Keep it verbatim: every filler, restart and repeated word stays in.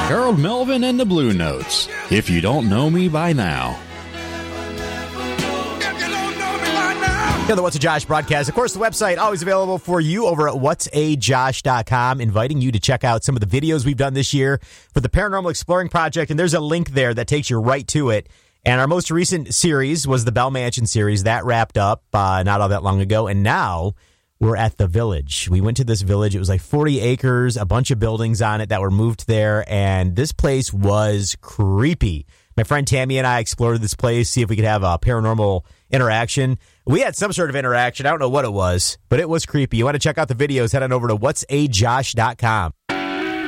Harold Melvin and the Blue Notes. If you don't know me by now. Yeah, the What's a Josh broadcast. Of course, the website always available for you over at whats a josh dot com, inviting you to check out some of the videos we've done this year for the Paranormal Exploring Project, and there's a link there that takes you right to it. And our most recent series was the Bell Mansion series. That wrapped up uh, not all that long ago, and now we're at the Village. We went to this village. It was like forty acres, a bunch of buildings on it that were moved there, and this place was creepy. My friend Tammy and I explored this place, see if we could have a paranormal interaction. We had some sort of interaction. I don't know what it was, but it was creepy. You want to check out the videos, head on over to whats a josh dot com.